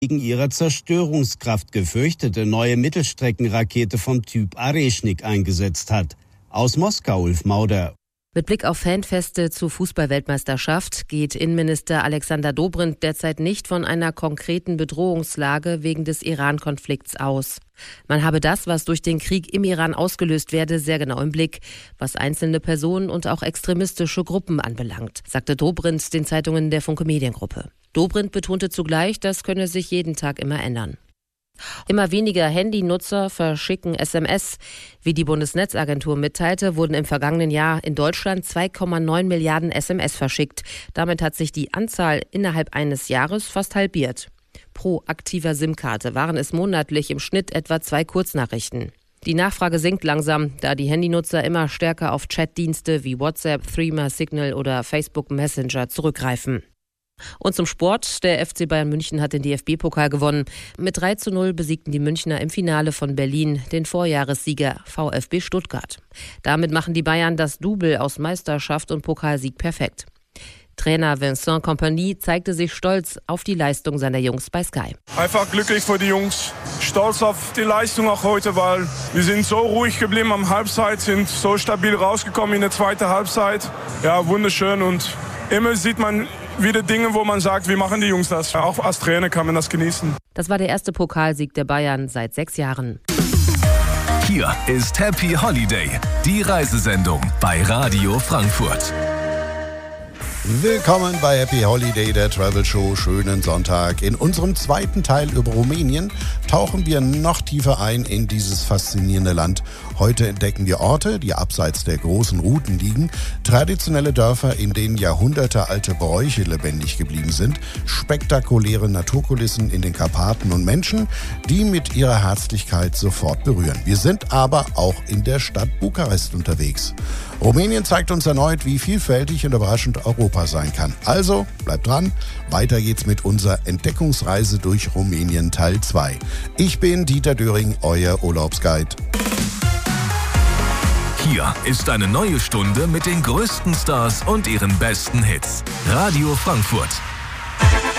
wegen ihrer Zerstörungskraft gefürchtete neue Mittelstreckenrakete vom Typ Areschnik eingesetzt hat. Aus Moskau, Ulf Mauder. Mit Blick auf Fanfeste zur Fußball-Weltmeisterschaft geht Innenminister Alexander Dobrindt derzeit nicht von einer konkreten Bedrohungslage wegen des Iran-Konflikts aus. Man habe das, was durch den Krieg im Iran ausgelöst werde, sehr genau im Blick, was einzelne Personen und auch extremistische Gruppen anbelangt, sagte Dobrindt den Zeitungen der Funke Mediengruppe. Dobrindt betonte zugleich, das könne sich jeden Tag immer ändern. Immer weniger Handynutzer verschicken SMS. Wie die Bundesnetzagentur mitteilte, wurden im vergangenen Jahr in Deutschland 2,9 Milliarden SMS verschickt. Damit hat sich die Anzahl innerhalb eines Jahres fast halbiert. Pro aktiver SIM-Karte waren es monatlich im Schnitt etwa 2 Kurznachrichten. Die Nachfrage sinkt langsam, da die Handynutzer immer stärker auf Chatdienste wie WhatsApp, Threema, Signal oder Facebook Messenger zurückgreifen. Und zum Sport. Der FC Bayern München hat den DFB-Pokal gewonnen. Mit 3:0 besiegten die Münchner im Finale von Berlin den Vorjahressieger VfB Stuttgart. Damit machen die Bayern das Double aus Meisterschaft und Pokalsieg perfekt. Trainer Vincent Kompany zeigte sich stolz auf die Leistung seiner Jungs bei Sky. Einfach glücklich für die Jungs, stolz auf die Leistung auch heute, weil wir sind so ruhig geblieben am Halbzeit, sind so stabil rausgekommen in der zweiten Halbzeit. Ja, wunderschön und immer sieht man wieder Dinge, wo man sagt, wie machen die Jungs das? Auch als Trainer kann man das genießen. Das war der erste Pokalsieg der Bayern seit 6 Jahren. Hier ist Happy Holiday, die Reisesendung bei Radio Frankfurt. Willkommen bei Happy Holiday, der Travel Show. Schönen Sonntag. In unserem zweiten Teil über Rumänien tauchen wir noch tiefer ein in dieses faszinierende Land. Heute entdecken wir Orte, die abseits der großen Routen liegen, traditionelle Dörfer, in denen jahrhundertealte Bräuche lebendig geblieben sind, spektakuläre Naturkulissen in den Karpaten und Menschen, die mit ihrer Herzlichkeit sofort berühren. Wir sind aber auch in der Stadt Bukarest unterwegs. Rumänien zeigt uns erneut, wie vielfältig und überraschend Europa sein kann. Also, bleibt dran, weiter geht's mit unserer Entdeckungsreise durch Rumänien Teil 2. Ich bin Dieter Döring, euer Urlaubsguide. Hier ist eine neue Stunde mit den größten Stars und ihren besten Hits. Radio Frankfurt.